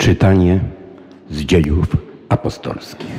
Czytanie z Dziejów Apostolskich.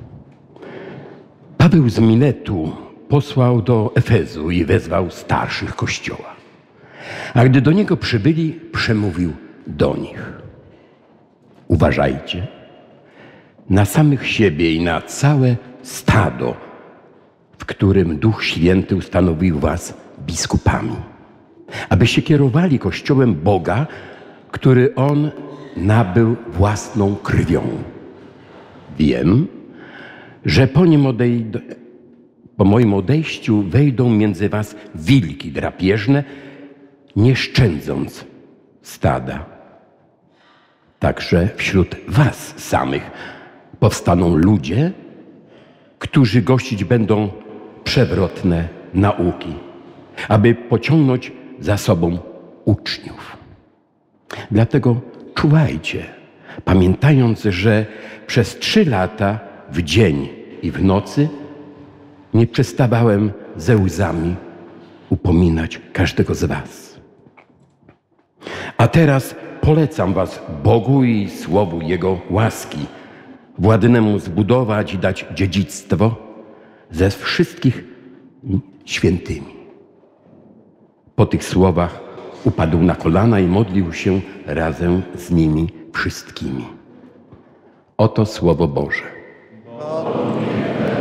Paweł z Miletu posłał do Efezu i wezwał starszych Kościoła. A gdy do niego przybyli, przemówił do nich: uważajcie na samych siebie i na całe stado, w którym Duch Święty ustanowił was biskupami, abyście kierowali Kościołem Boga, który On nabył własną krwią. Wiem, że po moim odejściu wejdą między was wilki drapieżne, nie szczędząc stada. Także wśród was samych powstaną ludzie, którzy gościć będą przewrotne nauki, aby pociągnąć za sobą uczniów. Dlatego czuwajcie, pamiętając, że przez 3 lata w dzień i w nocy nie przestawałem ze łzami upominać każdego z was. A teraz polecam was Bogu i słowu Jego łaski, władnemu zbudować i dać dziedzictwo ze wszystkich świętymi. Po tych słowach upadł na kolana i modlił się razem z nimi wszystkimi. Oto Słowo Boże.